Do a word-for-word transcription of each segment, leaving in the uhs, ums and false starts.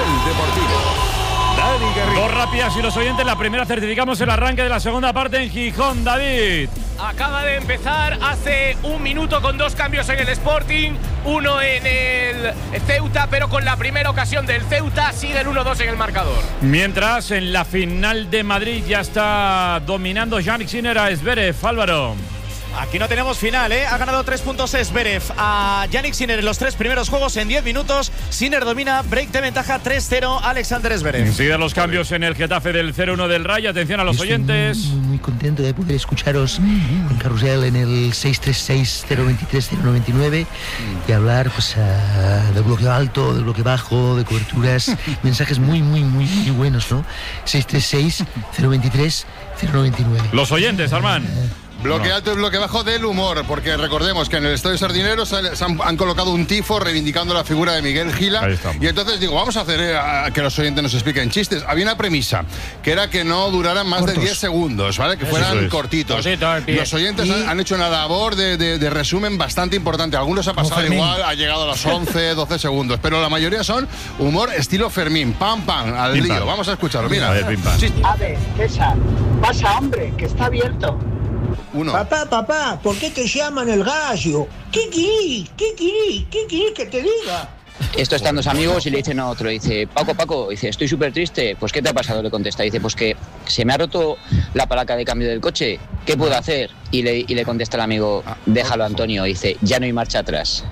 Carrusel Deportivo. Dani Garrido. Dos rápidas y los oyentes. La primera certificamos el arranque de la segunda parte en Gijón. David. Acaba de empezar hace un minuto con dos cambios en el Sporting, uno en el Ceuta, pero con la primera ocasión del Ceuta sigue el uno dos en el marcador. Mientras en la final de Madrid ya está dominando Jannik Sinner a Zverev. Álvaro. Aquí no tenemos final, ¿eh? Ha ganado tres puntos Zverev a Jannik Sinner en los tres primeros juegos en diez minutos. Sinner domina, break de ventaja tres cero, Alexander Zverev. Enseguida los cambios en el Getafe del cero uno del Rayo. Atención a los Estoy oyentes. Muy, muy contento de poder escucharos en Carrusel en el seis tres seis, cero dos tres, cero nueve nueve y hablar pues uh, de bloque alto, de bloque bajo, de coberturas, mensajes muy, muy, muy, muy buenos, ¿no? seis tres seis, cero dos tres, cero nueve nueve. Los oyentes, Armán. Bloque no. alto y bloque bajo del humor, porque recordemos que en el Estadio Sardinero se han, han colocado un tifo reivindicando la figura de Miguel Gila. Y entonces digo, vamos a hacer eh, a que los oyentes nos expliquen chistes. Había una premisa, que era que no duraran más Cortos. de diez segundos, ¿vale? Que fueran es. cortitos. Los oyentes y... han, han hecho una labor de, de, de resumen bastante importante. Algunos ha pasado igual, ha llegado a los once, doce segundos, pero la mayoría son humor estilo Fermín. Pam, pam, al pim, lío. Pam. Vamos a escucharlo, mira. A ver, pim, pam. A ver, César, pasa, hombre, que está abierto. Uno. Papá, papá, ¿por qué te llaman el gallo? ¿Qué querís? ¿Qué querís? ¿Qué querís que te diga? Esto están dos amigos y le dicen a otro, dice, Paco, Paco, dice, estoy súper triste. Pues, ¿qué te ha pasado? Le contesta, dice, pues que se me ha roto la palanca de cambio del coche. ¿Qué puedo hacer? Y le, y le contesta el amigo, déjalo, Antonio. Dice, ya no hay marcha atrás.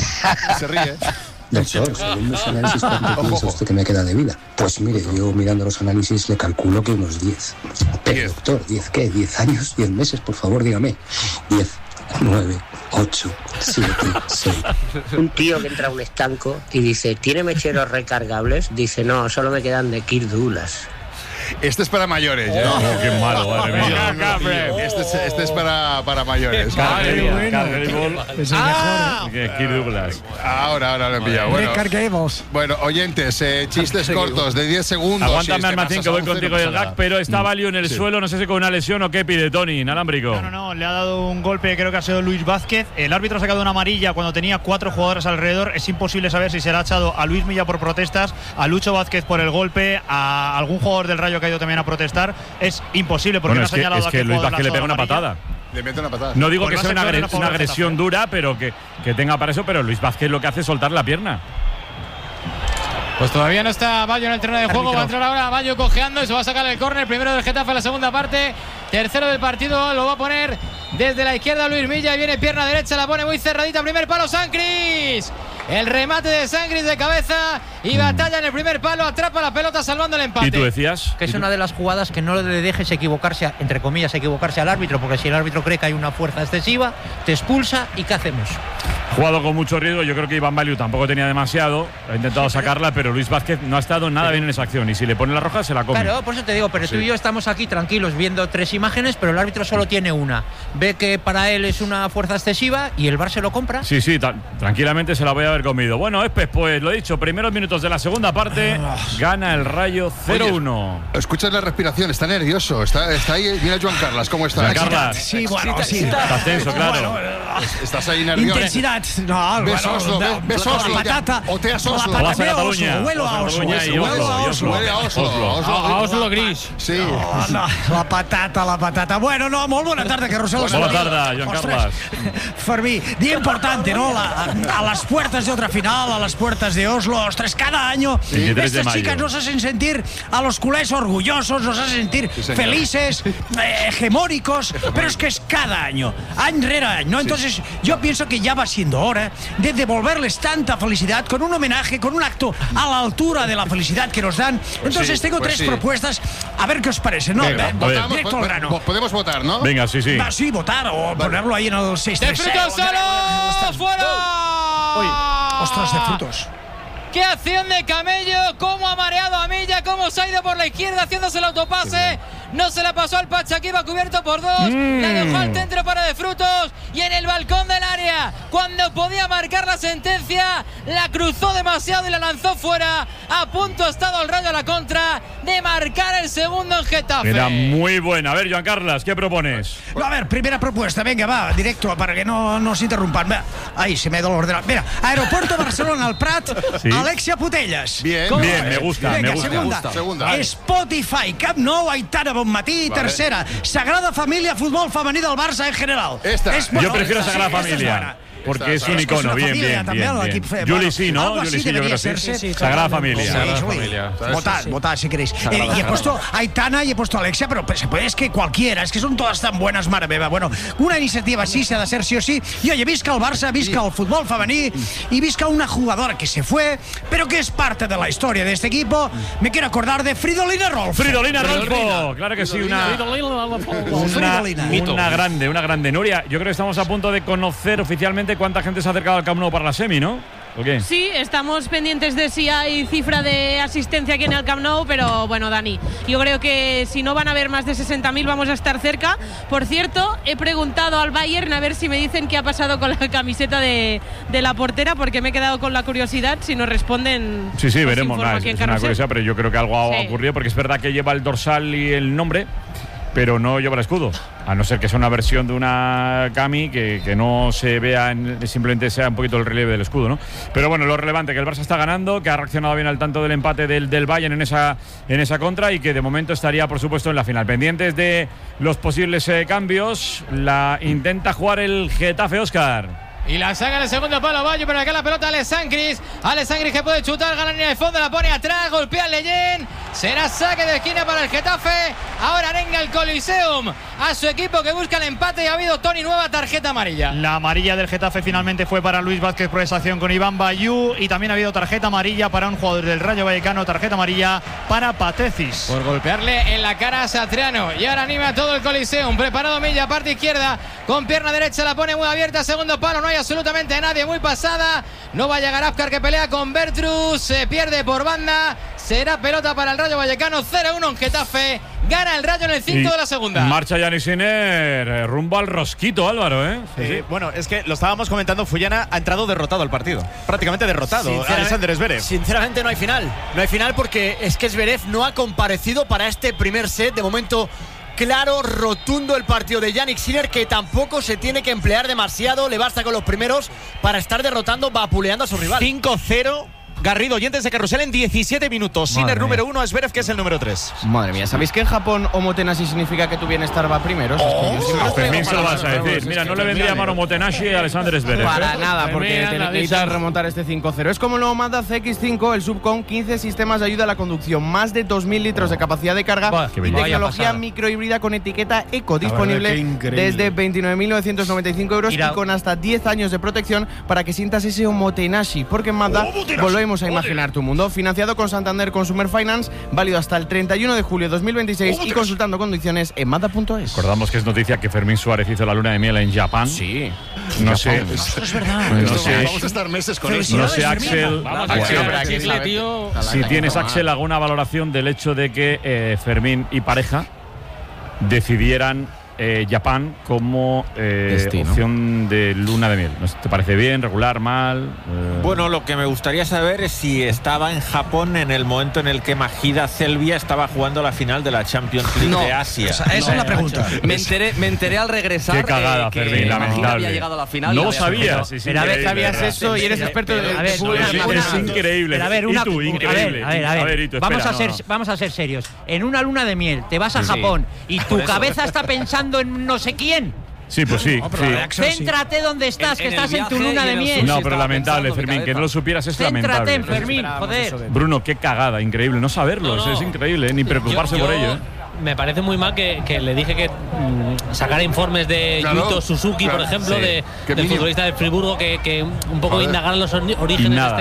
Se ríe. Doctor, según los análisis, ¿cuánto piensa usted que me queda de vida? Pues mire, yo mirando los análisis le calculo que unos diez. Pero doctor, ¿diez qué? ¿diez años? ¿diez meses? Por favor, dígame. diez, nueve, ocho, siete, seis. Un tío que entra a un estanco y dice, ¿tiene mecheros recargables? Dice, no, solo me quedan de Kirk Douglas. Este es para mayores, ¿eh? Oh, qué malo, madre mía. Este es, este es para, para mayores. Cargable. Es el mejor. Kirk Douglas. Ahora, ahora lo he pillado. Bueno, recarguemos. Bueno, oyentes, eh, chistes cortos de diez segundos. Aguántame, Almacín, que voy contigo del gag, pero está Valio en el sí. suelo, no sé si con una lesión o qué pide Tony, inalámbrico. No, no, no, le ha dado un golpe, creo que ha sido Luis Vázquez. El árbitro ha sacado una amarilla cuando tenía cuatro jugadores alrededor. Es imposible saber si se le ha echado a Luis Milla por protestas, a Lucho Vázquez por el golpe, a algún jugador del Rayo que ha ido también a protestar. Es imposible porque bueno, no es ha señalado que, es que Luis Vázquez le pega una patada. Le mete una patada. No digo pues que sea una, agre una agresión dura, pero que, que tenga para eso, pero Luis Vázquez lo que hace es soltar la pierna. Pues todavía no está Bayo en el terreno de juego. Va a entrar ahora Bayo cojeando y se va a sacar el córner. Primero del Getafe en la segunda parte. Tercero del partido. Lo va a poner desde la izquierda Luis Milla. Y viene pierna derecha. La pone muy cerradita. Primer palo Sancris. El remate de Sancris de cabeza. Y batalla en el primer palo. Atrapa la pelota salvando el empate. ¿Y tú decías? Que es una de las jugadas que no le dejes equivocarse, entre comillas, equivocarse al árbitro. Porque si el árbitro cree que hay una fuerza excesiva, te expulsa. ¿Y qué hacemos? Jugado con mucho riesgo. Yo creo que Iván Baliu tampoco tenía demasiado. Ha intentado sacarla, pero Luis Vázquez no ha estado nada bien en esa acción. Y si le pone la roja, se la come. Claro, por eso te digo, pero sí. Tú y yo estamos aquí tranquilos viendo tres imágenes, pero el árbitro solo tiene una. Ve que para él es una fuerza excesiva y el V A R se lo compra. Sí, sí, tranquilamente se la voy a haber comido. Bueno, Espes, pues lo he dicho, primeros minutos de la segunda parte, gana el Rayo cero uno. Escuchas la respiración, está nervioso. Está, está ahí, mira Joan Carlas, ¿cómo está? Joan Carlas. Sí, bueno, sí. Estás tenso, claro. Bueno, estás ahí nervioso. Intensidad. No, ves bueno, Oslo, no, ves Oslo. La patata. O te has Oslo. La vas a Cataluña. Huelo a Oslo. Huelo a Oslo. Huele a Oslo. A Oslo gris. Sí. No, no, la patata, la patata. Bueno, no, molt bona tarda, que Rosell. Bona tarda, Joan Carles. Fermí, día importante, ¿no? La, a las puertas de otra final, a las puertas de Oslo. Ostras, cada año sí. estas chicas nos hacen sentir a los culés orgullosos, nos hacen sentir sí, felices, eh, hegemónicos, pero es que es cada año, año rere año, ¿no? Entonces sí. Yo pienso que ya va siendo hora de devolverles tanta felicidad con un homenaje, con un acto a la altura de la felicidad que nos dan. Pues Entonces sí, tengo pues tres sí. propuestas, a ver qué os parece, ¿no? Venga, Votamos, directo al grano. Podemos votar, ¿no? Venga, sí, sí. Va, sí, votar o vale. Ponerlo ahí en el seis tres seis. ¡De frutos solo! ¡Fuera! Uy, ostras, de frutos. ¡Qué acción de Camello! ¡Cómo ha mareado a Milla! ¡Cómo se ha ido por la izquierda haciéndose el autopase! no se la pasó al Pacha, que iba cubierto por dos, mm. la dejó al centro para De Frutos y en el balcón del área, cuando podía marcar la sentencia, la cruzó demasiado y la lanzó fuera. A punto ha estado el Rayo a la contra de marcar el segundo en Getafe. Era muy buena. A ver, Joan Carlos, ¿qué propones? A ver, primera propuesta, venga, va, directo, para que no nos interrumpan. Ahí se me da el ordenador. Mira, Aeropuerto Barcelona al Prat, ¿sí? Alexia Putellas. Bien, ¿Cómo? Bien, me gusta, venga, me gusta. Segunda, gusta. segunda. Spotify, Camp Nou, Aitana Bonmatí. Vale. Tercera, Sagrada Familia, fútbol femení del Barça en general. Esta. Es, Yo prefiero esta, Sagrada sí, Familia. Porque es, es un icono, es bien, familia, bien, bien, bien. Fue, Juli sí, ¿no? Juli sí, yo creo que sí. Sí, sí, Sagrada Familia. Sí, Sagrada Familia. Votad, sí. votad si queréis. Eh, y he puesto a Aitana y he puesto a Alexia, pero pues, es que cualquiera, es que son todas tan buenas, mare meva. Bueno, una iniciativa así se ha de hacer sí o sí. Y oye, visca el Barça, visca el fútbol femení y visca una jugadora que se fue, pero que es parte de la historia de este equipo. Me quiero acordar de Fridolina Rolfo. Fridolina Rolfo, claro que sí, una, una, una grande, una grande. Nuria, yo creo que estamos a punto de conocer oficialmente cuánta gente se ha acercado al Camp Nou para la semi, ¿no? ¿O qué? Sí, estamos pendientes de si hay cifra de asistencia aquí en el Camp Nou, pero bueno, Dani, yo creo que si no van a haber más de sesenta mil vamos a estar cerca. Por cierto, he preguntado al Bayern a ver si me dicen qué ha pasado con la camiseta de, de la portera, porque me he quedado con la curiosidad. Si nos responden, sí, sí, veremos. Nah, es, es una curiosidad, pero yo creo que algo ha sí. ocurrido, porque es verdad que lleva el dorsal y el nombre, pero no lleva el escudo, a no ser que sea una versión de una cami que, que no se vea, en, simplemente sea un poquito el relieve del escudo, ¿no? Pero bueno, lo relevante, que el Barça está ganando, que ha reaccionado bien al tanto del empate del, del Bayern en esa, en esa contra y que de momento estaría, por supuesto, en la final. Pendientes de los posibles eh, cambios, la intenta jugar el Getafe, Óscar. Y la saca en el segundo palo Bayo, pero acá la pelota Ale Sangris. Ale Sangris que puede chutar, gana línea de fondo, la pone atrás, golpea al Leyen. Será saque de esquina para el Getafe. Ahora arenga el Coliseum a su equipo que busca el empate y ha habido Toni nueva tarjeta amarilla. La amarilla del Getafe finalmente fue para Luis Vázquez por esa acción con Iván Bayú y también ha habido tarjeta amarilla para un jugador del Rayo Vallecano, tarjeta amarilla para Patecis. Por golpearle en la cara a Satriano. Y ahora anima a todo el Coliseum. Preparado Milla, parte izquierda, con pierna derecha la pone muy abierta, segundo palo, no hay absolutamente nadie, muy pasada. No va a llegar Afkar, que pelea con Bertrus, se pierde por banda. Será pelota para el Rayo Vallecano, cero uno en Getafe. Gana el Rayo en el cinco de la segunda. Marcha Yannick Sinner rumbo al rosquito, Álvaro, ¿eh? Sí, sí. Bueno, es que lo estábamos comentando, Fuyana ha entrado derrotado al partido. Prácticamente derrotado, Alexander Zverev. Sinceramente no hay final. No hay final porque es que Zverev no ha comparecido para este primer set. De momento, claro, rotundo el partido de Yannick Sinner, que tampoco se tiene que emplear demasiado. Le basta con los primeros para estar derrotando, vapuleando a su rival. cinco cero. Garrido, oyentes de Carrusel en diecisiete minutos. Sinner número uno, Zverev, que es el número tres. Madre mía, ¿sabéis que en Japón Omotenashi significa que tu bienestar va primero? Oh, a Fermín se lo vas a decir. Mira, no le vendría a llamar Omotenashi a Alexander Zverev. Para nada, porque necesita remontar este cinco cero. Es como el nuevo Mazda C X cinco, el sub con quince sistemas de ayuda a la conducción, más de dos mil litros de capacidad de carga bah, y tecnología microhíbrida con etiqueta eco, disponible desde veintinueve mil novecientos noventa y cinco euros Mira. y con hasta diez años de protección para que sientas ese Omotenashi, porque en Mazda oh, volvemos a imaginar tu mundo. Financiado con Santander Consumer Finance, válido hasta el treinta y uno de julio de dos mil veintiséis y consultando condiciones en mazda punto es. Recordamos que es noticia que Fermín Suárez hizo la luna de miel en Japón. Sí. No sé. Esto es verdad. No sé. Vamos a estar meses con eso. No sé, Axel. Vamos, Axel, Axel, tío. Si tienes, Axel, alguna valoración del hecho de que eh, Fermín y pareja decidieran Eh, Japón como eh, opción de luna de miel. ¿Te parece bien, regular, mal? Eh... Bueno, lo que me gustaría saber es si estaba en Japón en el momento en el que Majida Selvia estaba jugando la final de la Champions League no, de Asia. Esa, esa no, es la pregunta. Me enteré, me enteré al regresar. Qué cagada, eh, que Fermín, lamentable. había llegado a la final. No lo sabías. Sí, sí, pero a ver, sabías eso y eres experto de fútbol. Es increíble. Pero a ver, una, tú, increíble. A ver, a ver, a ver. Itu, vamos, espera, a ser, no, no. vamos a ser serios. En una luna de miel te vas a sí, Japón sí. y tu cabeza está pensando en no sé quién. Sí, pues sí. No, sí. Céntrate donde estás, en, que en estás en tu luna de miel. No, pero lamentable, Fermín, que no lo supieras es lamentable. Céntrate en Fermín, joder. Bruno, qué cagada, increíble. No saberlo, no, no. Es increíble, ni preocuparse yo, yo, por ello. ¿eh? Me parece muy mal que, que le dije que mmm, sacara informes de claro, Yuito Suzuki, claro, por ejemplo, sí. de, del mínimo. futbolista del Friburgo, que, que un poco indagaran los orígenes de este,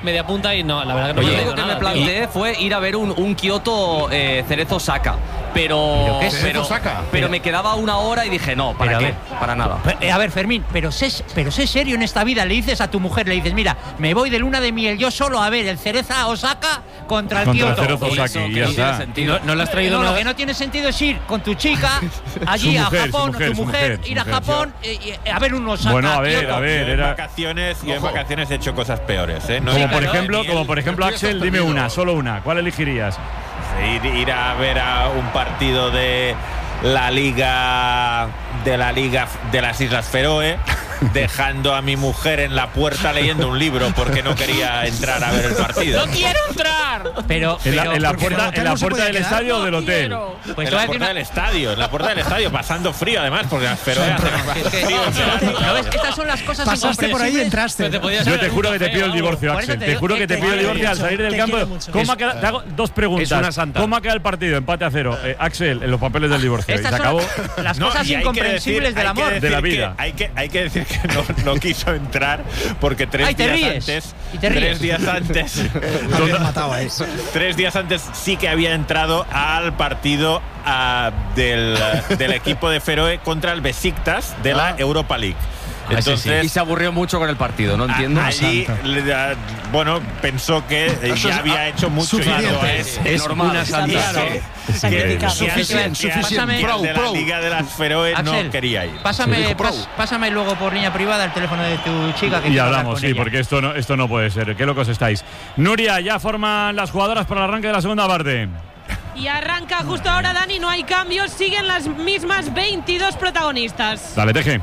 media punta y no, la verdad que no Oye, me lo digo único que nada, me planteé tío. fue ir a ver un, un Kioto eh, Cerezo Osaka. Pero, ¿Pero qué es pero, Cerezo Osaka? pero Pero- me quedaba una hora y dije, no, ¿para Pero a qué? ver. Para nada. Eh, A ver, Fermín, pero sé, pero sé serio en esta vida. Le dices a tu mujer, le dices, mira, me voy de luna de miel yo solo a ver el Cereza Osaka contra el Contra el Kioto. Cerezo Osaka, Eso, y que ya no tiene está. sentido. ¿No, no le has traído No, nada? lo que no tiene sentido es ir con tu chica allí Su a mujer, su Japón, mujer, tu su mujer, mujer, su ir a mujer. Japón eh, y a ver un Osaka. Bueno, a ver, Kioto. a ver, Yo en era- vacaciones, yo en Ojo. vacaciones he hecho cosas peores, ¿eh? No Como digas por nada ejemplo, de como miel. por ejemplo, Axel, dime una, solo una. ¿Cuál elegirías? Ir, ir a ver a un partido de la liga de la liga de las Islas Feroe, dejando a mi mujer en la puerta leyendo un libro porque no quería entrar a ver el partido. ¡No quiero entrar! Pero, En la, pero- en la porque puerta, el hotel en la no se puerta puede del quedar. estadio o del No hotel. quiero. Pues en te voy a la decir puerta una- del estadio, en la puerta del estadio, pasando frío además, porque las Feroe hacen Es que- frío. ¿No ves? Estas son las cosas Pasaste por ahí y incomprensibles. entraste. Pero te podías Yo haber te juro que un te café pido o el algo. divorcio, Por eso Axel. te Te digo juro que que te te pido el quiero divorcio al mucho, salir del te campo. quiero mucho. ¿Cómo ha Es- quedado? Te hago dos preguntas. Es una santa. ¿Cómo ha quedado el partido? Empate a cero. Eh, Axel, en los papeles del divorcio. Y Estas se son acabó. las No, cosas y hay que incomprensibles decir- del hay que amor. decir De la que- vida. hay, que, hay que decir que no, no quiso entrar porque tres Ay, te días ríes. antes. Y te ríes. Tres días antes. Habías matado a eso. Tres días antes sí que había entrado al partido ah, del, del equipo de Feroe contra el Besiktas de la Europa League. Entonces, y se aburrió mucho con el partido, no entiendo. a- allí, Santa. le da- bueno, pensó que eh, Eso ya es- había hecho mucho suficiente. y no Es, es, es una santa. Claro, Es que- increíble. que Suficiente, alguien- que suficiente. alguien Pro, de la pro. Liga de las Feroe Axel, no quería ir. Pásame, dijo pro. pas- pásame luego por línea privada el teléfono de tu chica que Y quiero hablar hablamos, con sí, ella. porque esto no, esto no puede ser. Qué locos estáis. Nuria, ya forman las jugadoras para el arranque de la segunda parte. Y arranca justo ahora, Dani, no hay cambios, siguen las mismas veintidós protagonistas. Dale, Teje.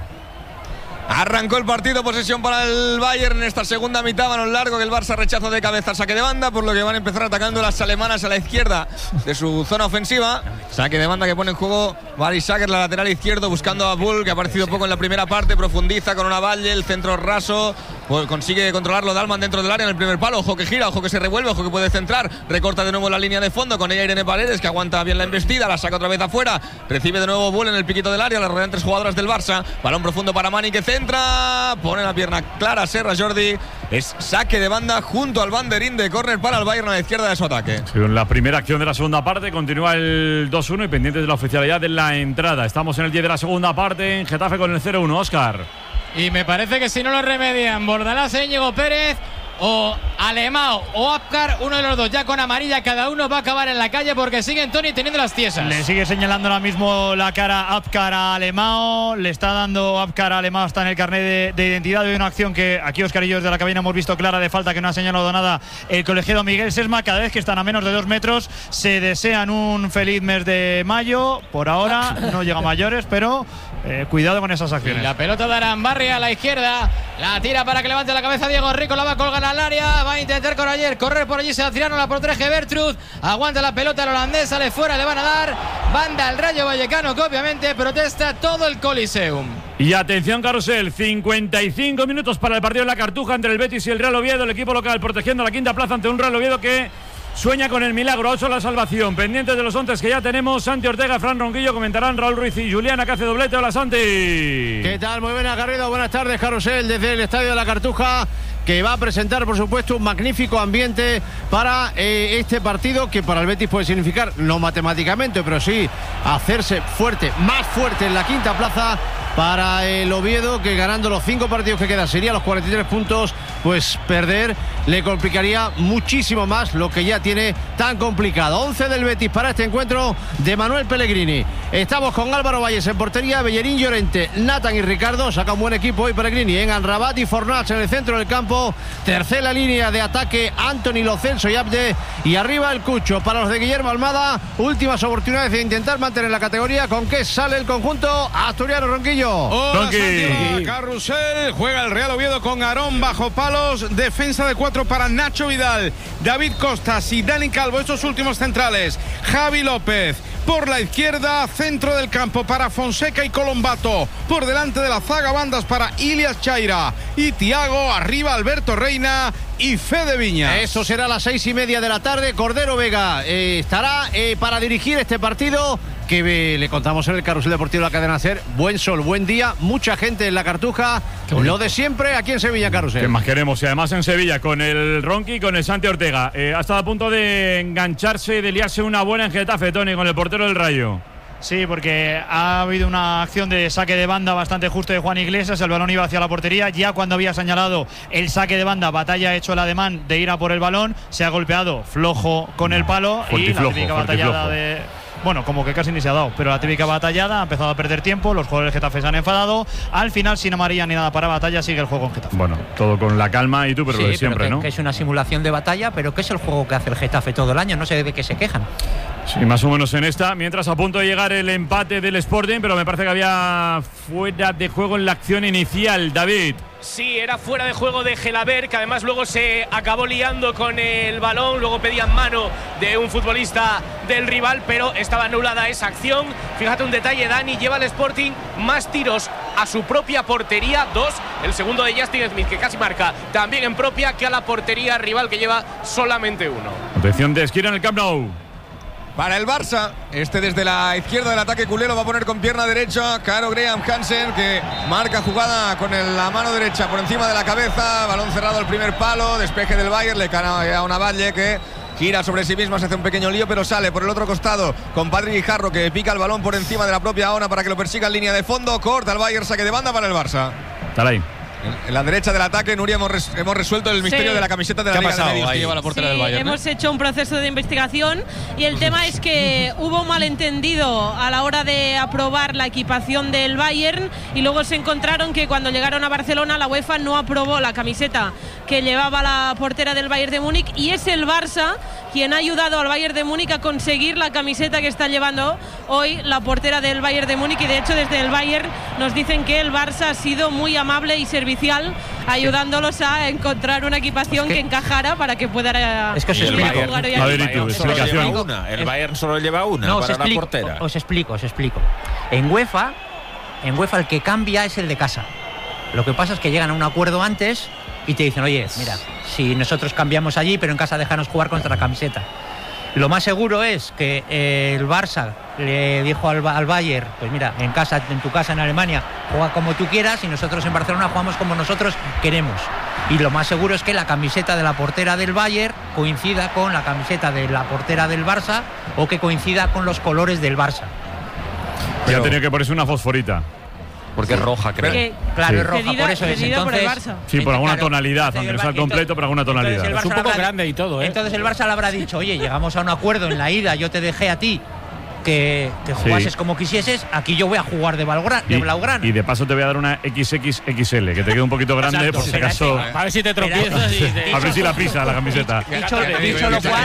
Arrancó el partido, posesión para el Bayern en esta segunda mitad, balón largo que el Barça rechazo de cabeza, saque de banda, por lo que van a empezar atacando las alemanas a la izquierda de su zona ofensiva. Saque de banda que pone en juego Mari Sager, la lateral izquierdo, buscando a Bull, que ha aparecido poco en la primera parte, profundiza con una valle, el centro raso, pues consigue controlarlo Dalman dentro del área en el primer palo, ojo que gira, ojo que se revuelve, ojo que puede centrar, recorta de nuevo la línea de fondo con ella Irene Paredes, que aguanta bien la embestida, la saca otra vez afuera, recibe de nuevo Bull en el piquito del área, la rodean tres jugadoras del Barça, balón profundo para Mani que centra, pone la pierna clara Serra Jordi, es saque de banda junto al banderín de córner para el Bayern a la izquierda de su ataque. Sí, en la primera acción de la segunda parte continúa el dos uno y pendientes de la oficialidad de la entrada. Estamos en el diez de la segunda parte en Getafe con el cero uno. Óscar. Y me parece que si no lo remedian Bordalás e Íñigo Pérez o Alemao o Apcar, uno de los dos ya con amarilla cada uno va a acabar en la calle porque siguen Tony teniendo las tiesas. Le sigue señalando ahora mismo la cara Apcar a Alemao, le está dando Apcar a Alemao, está en el carnet de, de identidad de una acción que aquí Óscar y yo desde la cabina hemos visto clara de falta que no ha señalado nada el colegiado Miguel Sesma. Cada vez que están a menos de dos metros se desean un feliz mes de mayo, por ahora no llega a mayores, pero eh, cuidado con esas Y acciones. la pelota de Arambarri a la izquierda, la tira para que levante la cabeza Diego Rico, la va a colgar al área, va a intentar con ayer correr por allí Sebastiano, la protege Bertrud, aguanta la pelota el holandés, sale fuera, le van a dar banda al Rayo Vallecano que obviamente protesta todo el Coliseum. Y atención, carrusel, cincuenta y cinco minutos para el partido de la Cartuja entre el Betis y el Real Oviedo, el equipo local protegiendo la quinta plaza ante un Real Oviedo que sueña con el milagro, ocho la salvación. Pendientes de los once que ya tenemos, Santi Ortega, Fran Ronquillo, comentarán Raúl Ruiz y Juliana que hace doblete. Hola, Santi. ¿Qué tal? Muy buenas, Garrido. Buenas tardes, carrusel, desde el Estadio de la Cartuja, que va a presentar, por supuesto, un magnífico ambiente para eh, este partido, que para el Betis puede significar, no matemáticamente, pero sí hacerse fuerte, más fuerte en la quinta plaza. Para el Oviedo, que ganando los cinco partidos que quedan sería los cuarenta y tres puntos, pues perder le complicaría muchísimo más lo que ya tiene tan complicado. once del Betis para este encuentro de Manuel Pellegrini. Estamos con Álvaro Valles en portería, Bellerín, Llorente, Nathan y Ricardo. Saca un buen equipo hoy Pellegrini en Anrabat y Fornals en el centro del campo. Tercera línea de ataque, Anthony, Lo Celso y Abde. Y arriba el Cucho para los de Guillermo Almada. Últimas oportunidades de intentar mantener la categoría. ¿Con qué sale el conjunto asturiano, Ronquillo? Hola, Santiago, carrusel, juega el Real Oviedo con Aarón bajo palos, defensa de cuatro para Nacho Vidal, David Costas y Dani Calvo, estos últimos centrales, Javi López, por la izquierda, centro del campo para Fonseca y Colombato, por delante de la zaga bandas para Ilias Chaira y Tiago, arriba Alberto Reina y Fede Viñas. Eso será a las seis y media de la tarde. Cordero Vega eh, estará eh, para dirigir este partido que eh, le contamos en el Carrusel Deportivo de la Cadena SER. Buen sol, buen día, mucha gente en la Cartuja. Lo de siempre aquí en Sevilla, Carrusel. ¿Qué más queremos? Y además en Sevilla, con el Ronqui y con el Santi Ortega. Eh, ha estado a punto de engancharse y de liarse una buena en Getafe, Tony, con el portero del Rayo. Sí, porque ha habido una acción de saque de banda bastante justo de Juan Iglesias. El balón iba hacia la portería. Ya cuando había señalado el saque de banda, Batalla ha hecho el ademán de ir a por el balón. Se ha golpeado flojo con el palo. Y la típica batallada de... Bueno, como que casi ni se ha dado, pero la típica batallada ha empezado a perder tiempo, los jugadores de Getafe se han enfadado, al final sin amarilla ni nada para Batalla sigue el juego en Getafe. Bueno, todo con la calma y tú, pero sí, lo de siempre, pero que, ¿no? Que es una simulación de Batalla, pero que es el juego que hace el Getafe todo el año, no sé de qué se quejan. Sí, más o menos en esta, mientras a punto de llegar el empate del Sporting, pero me parece que había fuera de juego en la acción inicial, David. Sí, era fuera de juego de Gelabert, que además luego se acabó liando con el balón, luego pedían mano de un futbolista del rival, pero estaba anulada esa acción. Fíjate un detalle, Dani, lleva al Sporting más tiros a su propia portería, dos, el segundo de Justin Smith, que casi marca también en propia, que a la portería rival, que lleva solamente uno. Atención de esquina en el Camp Nou. Para el Barça, este desde la izquierda del ataque culero va a poner con pierna derecha Caro Graham Hansen, que marca jugada con el, la mano derecha por encima de la cabeza, balón cerrado al primer palo, despeje del Bayern, le cae a una Valle que gira sobre sí misma, se hace un pequeño lío, pero sale por el otro costado con Patrick Guijarro, que pica el balón por encima de la propia Ona para que lo persiga en línea de fondo, corta el Bayern, saque de banda para el Barça. Está ahí. En la derecha del ataque, Nuria, hemos, res, hemos resuelto el misterio sí. de la camiseta de la Liga de Medios que lleva la portera sí, del Bayern. Hemos ¿eh? hecho un proceso de investigación y el tema es que hubo un malentendido a la hora de aprobar la equipación del Bayern y luego se encontraron que cuando llegaron a Barcelona la UEFA no aprobó la camiseta que llevaba la portera del Bayern de Múnich y es el Barça quien ha ayudado al Bayern de Múnich a conseguir la camiseta que está llevando hoy la portera del Bayern de Múnich y de hecho desde el Bayern nos dicen que el Barça ha sido muy amable y servicial ayudándolos a encontrar una equipación es que, que encajara para que pueda es que ir el a jugar hoy. A ver, ¿y tú? Explicación. Una. El Bayern solo lleva una no, para os explico, la portera. Os explico, os explico. En UEFA, en UEFA el que cambia es el de casa. Lo que pasa es que llegan a un acuerdo antes y te dicen, oye, mira, si nosotros cambiamos allí, pero en casa déjanos jugar con nuestra camiseta. Lo más seguro es que eh, el Barça le dijo al, al Bayern, pues mira, en casa, en tu casa en Alemania, juega como tú quieras y nosotros en Barcelona jugamos como nosotros queremos. Y lo más seguro es que la camiseta de la portera del Bayern coincida con la camiseta de la portera del Barça o que coincida con los colores del Barça. Ya ha tenido que ponerse una fosforita. Porque es roja, creo. Que, claro, sí. es roja, Cedida, por eso es. Entonces, por el Barça. Sí, por alguna claro, tonalidad, aunque no sea completo, por alguna tonalidad. Es un poco habrá, grande y todo, ¿eh? Entonces el Barça le habrá dicho, oye, llegamos a un acuerdo en la ida, yo te dejé a ti que, que jugases sí. como quisieses, aquí yo voy a jugar de, Valgra, de y, Blaugrana. Y de paso te voy a dar una equis equis equis ele, que te quede un poquito grande. Exacto, por si acaso. A ver si te tropiezas y te... A ver si la pisa la camiseta. Dicho, dicho lo cual,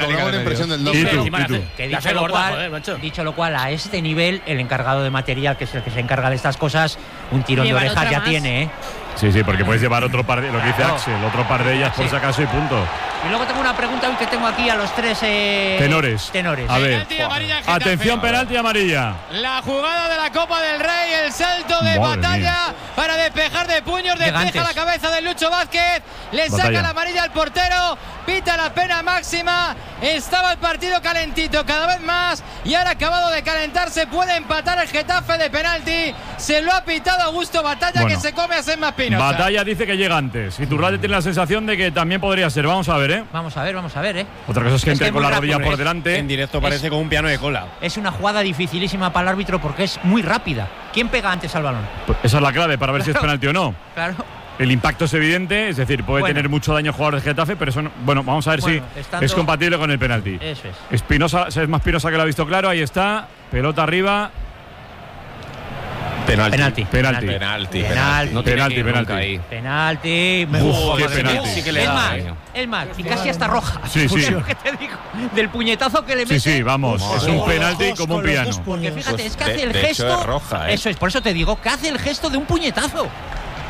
dicho lo cual, a este nivel, el encargado de material, que es el que se encarga de estas cosas, un tirón de orejas ya más. tiene, ¿eh? Sí, sí, porque puedes llevar otro par de, lo que dice no. Axel, otro par de ellas por si acaso y punto. Y luego tengo una pregunta hoy que tengo aquí a los tres eh, tenores. tenores. A ver, penalti amarilla, atención, penalti amarilla. La jugada de la Copa del Rey, el salto de Madre Batalla mía. para despejar de puños, despeja Gigantes. la cabeza de Lucho Vázquez, le Batalla. saca la amarilla al portero, pita la pena máxima, estaba el partido calentito cada vez más y ahora acabado de calentarse, puede empatar el Getafe de penalti, se lo ha pitado Augusto Batalla, bueno, que se come a Sema Pinoza. Batalla dice que llega antes y Turralde tiene la sensación de que también podría ser. Vamos a ver, ¿eh? Vamos a ver, vamos a ver, ¿eh? Otra cosa es que es entre que con la rápido, rodilla por es, delante. En directo parece es, como un piano de cola. Es una jugada dificilísima para el árbitro porque es muy rápida. ¿Quién pega antes al balón? Pues esa es la clave para ver claro. si es penalti o no. Claro. El impacto es evidente, es decir, puede bueno. tener mucho daño jugador de Getafe, pero eso no, bueno, vamos a ver bueno, si estando, es compatible con el penalti. Eso es. Espinosa, es más Espinosa que lo ha visto claro, ahí está, pelota arriba. Penalti. Penalti. Penalti. Penalti. Penalti. No penalti, penalti. Ahí. Penalti. Me Uf, qué penalti. Sí que le da, más, eh. el más, y casi hasta roja. Sí, sí. ¿Qué te digo? Del puñetazo que le mete. Sí, sí, vamos. Oh, es un penalti oh, como un piano. Porque fíjate, pues es que hace de, el de gesto. Hecho es roja, ¿eh? Eso es, por eso te digo que hace el gesto de un puñetazo.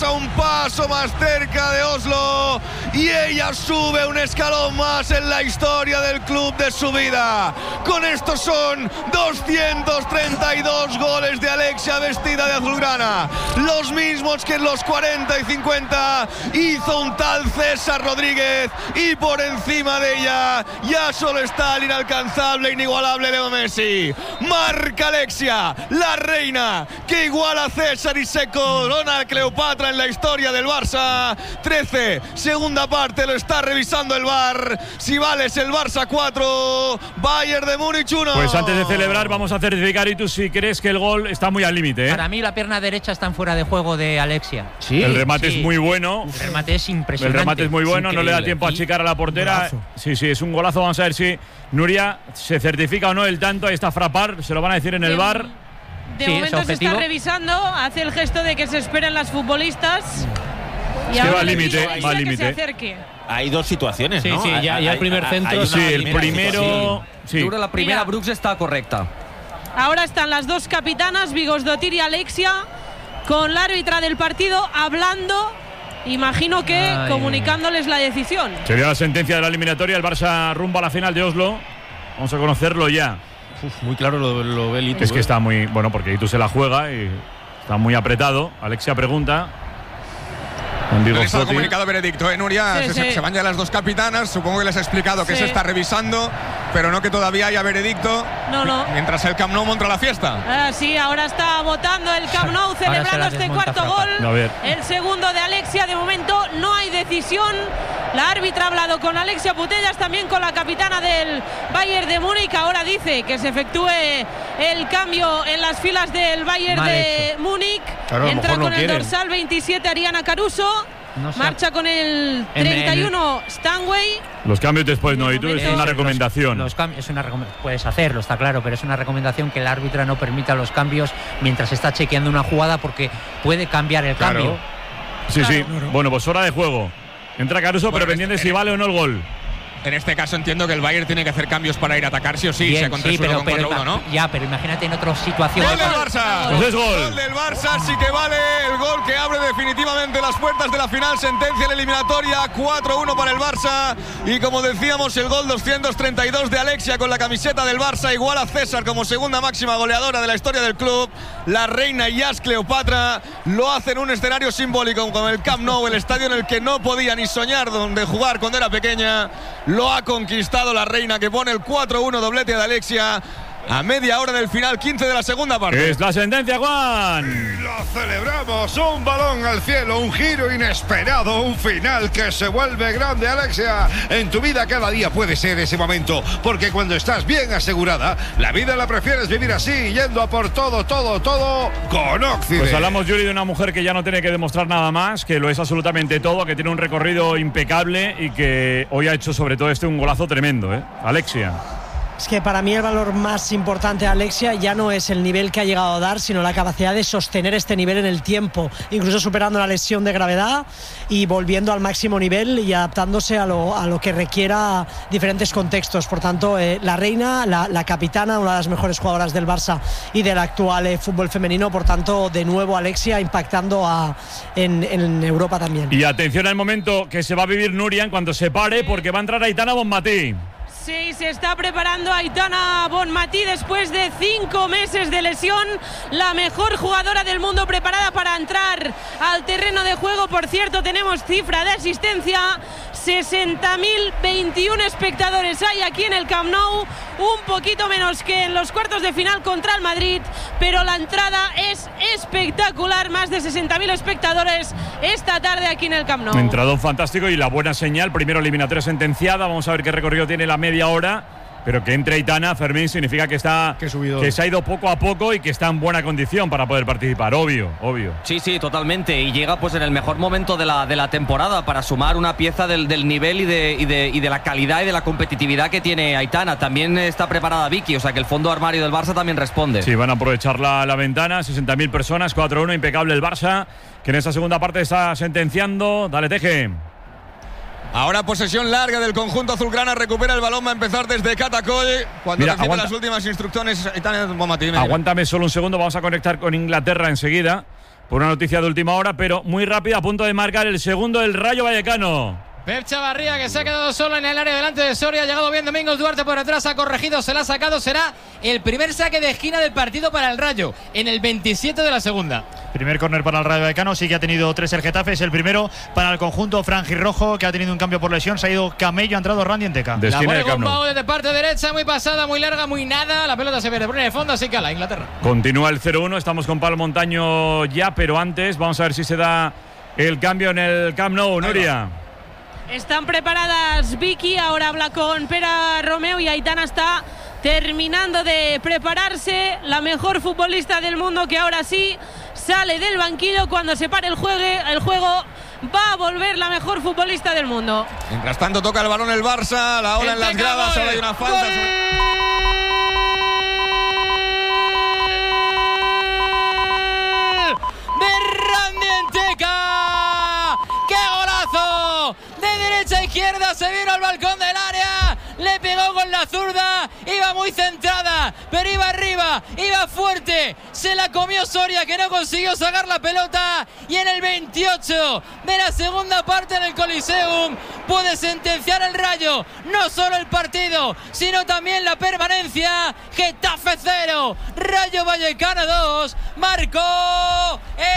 Barça un paso más cerca de Oslo y ella sube un escalón más en la historia del club de su vida. Con esto son doscientos treinta y dos goles de Alexia vestida de azulgrana, los mismos que en los cuarenta y cincuenta hizo un tal César Rodríguez, y por encima de ella ya solo está el inalcanzable, inigualable Leo Messi. Marca Alexia, la reina, que iguala a César y se corona a Cleopatra en la historia del Barça. trece, segunda parte, lo está revisando el V A R. Si vale es el Barça cuatro, Bayern de Múnich uno. Pues antes de celebrar vamos a certificar, y tú si crees que el gol está muy al límite, ¿eh? Para mí la pierna derecha está en fuera de juego de Alexia. Sí. El remate sí. es muy bueno. El remate es impresionante. El remate es muy bueno, no le da tiempo a achicar a la portera. Golazo. Sí, sí, es un golazo. Vamos a ver si Nuria se certifica o no el tanto. Ahí está Frappart, se lo van a decir en el V A R. De sí, momento se está revisando, hace el gesto de que se esperan las futbolistas. Y es que ahora va al límite, va al que límite. se acerque. Hay dos situaciones, sí, ¿no? Sí, sí, ya, ya el primer centro. Sí, el primero. Sí. Yo creo que la primera Mira. Brooks está correcta. Ahora están las dos capitanas, Bigosdottir y Alexia, con la árbitra del partido hablando, imagino que Ay, comunicándoles la decisión. Sería la sentencia de la eliminatoria, el Barça rumbo a la final de Oslo. Vamos a conocerlo ya. Uf, muy claro lo, lo ve Itu. Es que está muy, bueno, porque Itu se la juega y está muy apretado. Alexia pregunta. No está comunicado veredicto, ¿eh, Nuria? Sí, se, sí. se van ya las dos capitanas. Supongo que les ha explicado que Sí. se está revisando, pero no que todavía haya veredicto. No, no. Mientras el Camp Nou monta la fiesta. Ah, sí, ahora está votando el Camp Nou, celebrando este cuarto gol. A ver. El segundo de Alexia. De momento no hay decisión. La árbitra ha hablado con Alexia Putellas, también con la capitana del Bayern de Múnich. Ahora dice que se efectúe el cambio en las filas del Bayern Mal de hecho. Múnich. Claro, a lo Entra mejor no con el quieren. dorsal veintisiete Ariana Caruso. No sé. Marcha con el En- treinta y uno Stanway. Los cambios después no, Itu, es Los- una recomendación. Los cambios, es una recome- puedes hacerlo, está claro, pero es una recomendación que el árbitra no permita los cambios mientras está chequeando una jugada, porque puede cambiar el Claro. cambio. Sí, sí. Claro. Bueno, pues hora de juego. Entra Caruso, Bueno, pero pendiente este- si vale o no el gol. En este caso entiendo que el Bayern tiene que hacer cambios para ir a atacar sí o sí. Bien, se contra sí, pero, con pero, cuatro uno, ¿no? ya, pero imagínate en otra situación. ¡Gol del Barça! Pues es gol. Gol del Barça, sí que vale el gol que abre definitivamente las puertas de la final. Sentencia en la eliminatoria, cuatro uno para el Barça. Y como decíamos, el gol doscientos treinta y dos de Alexia con la camiseta del Barça, igual a César como segunda máxima goleadora de la historia del club. La reina Yas Cleopatra lo hace en un escenario simbólico como el Camp Nou, el estadio en el que no podía ni soñar donde jugar cuando era pequeña. Lo ha conquistado la reina, que pone el cuatro uno, doblete de Alexia a media hora del final, quince de la segunda parte. Es la sentencia, Juan. Lo celebramos, un balón al cielo, un giro inesperado, un final que se vuelve grande, Alexia. En tu vida cada día puede ser ese momento, porque cuando estás bien asegurada, la vida la prefieres vivir así, yendo a por todo, todo, todo con Occident. Pues hablamos, Yuri, de una mujer que ya no tiene que demostrar nada más, que lo es absolutamente todo, que tiene un recorrido impecable y que hoy ha hecho sobre todo este un golazo tremendo, ¿eh? Alexia. Es que para mí el valor más importante de Alexia ya no es el nivel que ha llegado a dar, sino la capacidad de sostener este nivel en el tiempo, incluso superando la lesión de gravedad y volviendo al máximo nivel y adaptándose a lo, a lo que requiera diferentes contextos. Por tanto, eh, la reina, la, la capitana, una de las mejores jugadoras del Barça y del actual eh, fútbol femenino. Por tanto, de nuevo Alexia impactando a, en, en Europa también. Y atención al momento que se va a vivir Nuria en cuanto se pare, porque va a entrar Aitana Bonmatí. Sí, se está preparando Aitana Bonmatí después de cinco meses de lesión. La mejor jugadora del mundo preparada para entrar al terreno de juego. Por cierto, tenemos cifra de asistencia. sesenta mil veintiuno espectadores hay aquí en el Camp Nou. Un poquito menos que en los cuartos de final contra el Madrid. Pero la entrada es espectacular. Más de sesenta mil espectadores esta tarde aquí en el Camp Nou. Entradón fantástico y la buena señal. Primero eliminatoria sentenciada. Vamos a ver qué recorrido tiene la media hora. Pero que entre Aitana, Fermín, significa que está que se ha ido poco a poco y que está en buena condición para poder participar. Obvio, obvio. Sí, sí, totalmente. Y llega pues en el mejor momento de la, de la temporada para sumar una pieza del, del nivel y de, y, de, y de la calidad y de la competitividad que tiene Aitana. También está preparada Vicky, o sea que el fondo armario del Barça también responde. Sí, van a aprovechar la, la ventana. sesenta mil personas, cuatro uno, impecable el Barça, que en esta segunda parte está sentenciando. Dale, Teje. Ahora posesión larga del conjunto azulgrana, recupera el balón, va a empezar desde Catacoy. Cuando Mira, recibe aguanta. las últimas instrucciones, Aitana Bonmatí. Aguántame solo un segundo, vamos a conectar con Inglaterra enseguida, por una noticia de última hora, pero muy rápida, a punto de marcar el segundo del Rayo Vallecano. Pep Chavarría, que se ha quedado solo en el área delante de Soria. Ha llegado bien Domingos Duarte por detrás, ha corregido, se la ha sacado. Será el primer saque de esquina del partido para el Rayo, en el veintisiete de la segunda. Primer córner para el Rayo Vallecano, sí que ha tenido tres el Getafe. Es el primero para el conjunto franjirrojo, que ha tenido un cambio por lesión. Se ha ido Camello, ha entrado Randy Enteca. De esquina de Camp Nou. Desde parte derecha, muy pasada, muy larga, muy nada. La pelota se pierde por en el fondo, así que a la Inglaterra. Continúa el cero uno, estamos con Pablo Montaño ya, pero antes vamos a ver si se da el cambio en el Camp Nou, Nuria. Están preparadas Vicky, ahora habla con Pera Romeo y Aitana está terminando de prepararse. La mejor futbolista del mundo que ahora sí sale del banquillo cuando se pare el juego. El juego va a volver la mejor futbolista del mundo. Mientras tanto toca el balón el Barça, la ola en las gradas, ahora hay una falta. De derecha a izquierda se vino al balcón del área, le pegó con la zurda, iba muy centrada, pero iba arriba, iba fuerte, se la comió Soria, que no consiguió sacar la pelota, y en el veintiocho de la segunda parte en el Coliseum puede sentenciar el Rayo no solo el partido, sino también la permanencia. Getafe cero, Rayo Vallecano dos, marcó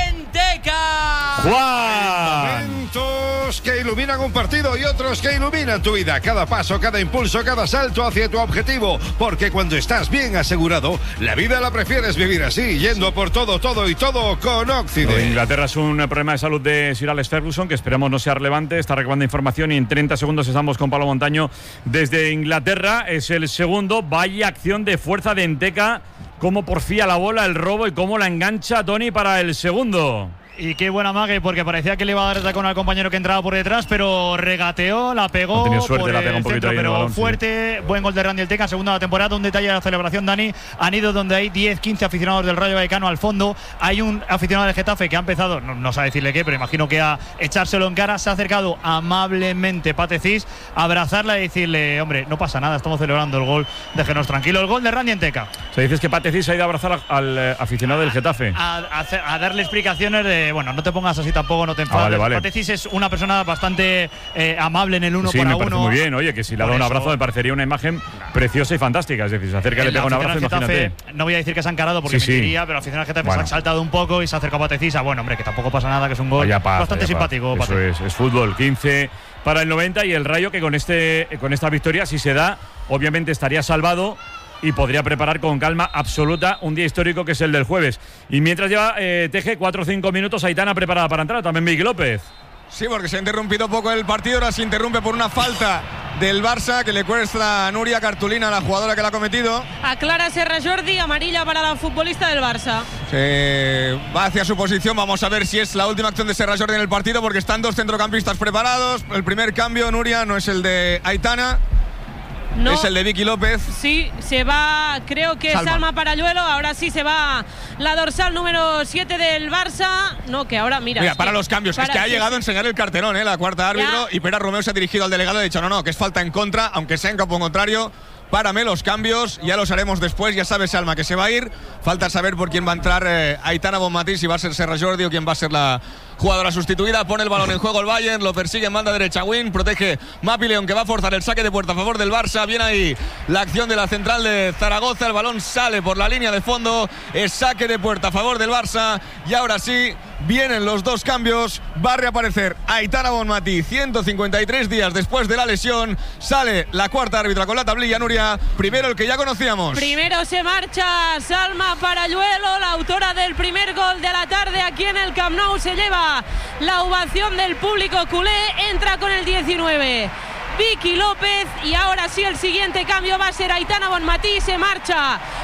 Enteca. Juan. Momentos que iluminan un partido y otros que iluminan tu vida. Cada paso, cada impulso, cada salto hacia tu objetivo. Porque cuando estás bien asegurado, la vida la prefieres vivir así, yendo por todo, todo y todo con Occident. Inglaterra es un problema de salud de Sir Alex Ferguson, que esperemos no sea relevante. Está recabando información y en treinta segundos estamos con Pablo Montaño desde Inglaterra. Es el segundo. Vaya acción de fuerza de Enteca. Cómo porfía la bola, el robo y cómo la engancha Tony para el segundo. Y qué buena mague, porque parecía que le iba a dar el tacón al compañero que entraba por detrás, pero regateó, la pegó. Ha tenido suerte, por la pegó un poquito centro, ahí pero en el balón, fuerte. Sí. Buen gol de Randy Enteca, segunda de la temporada. Un detalle de la celebración, Dani. Han ido donde hay diez, quince aficionados del Rayo Vallecano al fondo. Hay un aficionado del Getafe que ha empezado, no, no sabe decirle qué, pero imagino que a echárselo en cara. Se ha acercado amablemente Pate Cis a abrazarla y decirle: hombre, no pasa nada, estamos celebrando el gol, déjenos tranquilo. El gol de Randy Enteca. Se dices que Pate Cis ha ido a abrazar al eh, aficionado del Getafe. A, a, a darle explicaciones de, bueno, no te pongas así tampoco, no te enfades. Ah, vale, vale. Pate Cis es una persona bastante eh, amable en el uno sí, para me parece uno. Muy bien, oye, que si le ha dado un abrazo me parecería una imagen preciosa y fantástica. Es decir, se acerca y le pega un abrazo, Getafe, imagínate. No voy a decir que se ha encarado porque sí, mentiría, sí. pero al final el Getafe bueno. se ha saltado un poco y se ha acercado a Pate Cis. Bueno, hombre, que tampoco pasa nada, que es un gol paz, bastante simpático. Eso es, es fútbol. quince para el noventa y el Rayo que con, este, con esta victoria, si se da, obviamente estaría salvado y podría preparar con calma absoluta un día histórico que es el del jueves. Y mientras lleva eh, Teje cuatro o cinco minutos, Aitana preparada para entrar, también Vicky López. Sí, porque se ha interrumpido poco el partido, ahora se interrumpe por una falta del Barça que le cuesta a Nuria cartulina a la jugadora que la ha cometido. Aclara Serra Jordi, amarilla para la futbolista del Barça. Se va hacia su posición, vamos a ver si es la última acción de Serra Jordi en el partido porque están dos centrocampistas preparados. El primer cambio, Nuria, no es el de Aitana. No, es el de Vicky López. Sí, se va, creo que Salma. Salma Paralluelo. Ahora sí se va la dorsal número siete del Barça. No, que ahora, mira. Mira, para que, los cambios. para, es que ha sí, llegado sí. a enseñar el cartelón, ¿eh? La cuarta árbitro. Ya. Y Pera Romeo se ha dirigido al delegado y ha dicho: no, no, que es falta en contra, aunque sea en campo contrario. Párame los cambios, ya los haremos después. Ya sabes, Alma, que se va a ir. Falta saber por quién va a entrar eh, Aitana Bonmatí, si va a ser Serra Jordi o quién va a ser la jugadora sustituida. Pone el balón en juego el Bayern, lo persigue en banda derecha Win, protege Mapi León, que va a forzar el saque de puerta a favor del Barça. Viene ahí la acción de la central de Zaragoza. El balón sale por la línea de fondo. Es saque de puerta a favor del Barça. Y ahora sí, vienen los dos cambios. Va a reaparecer Aitana Bonmatí ciento cincuenta y tres días después de la lesión. Sale la cuarta árbitra con la tablilla, Nuria. Primero el que ya conocíamos. Primero se marcha Salma Paralluelo, la autora del primer gol de la tarde aquí en el Camp Nou. Se lleva la ovación del público culé. Entra con el diecinueve Vicky López. Y ahora sí el siguiente cambio va a ser Aitana Bonmatí. Se marcha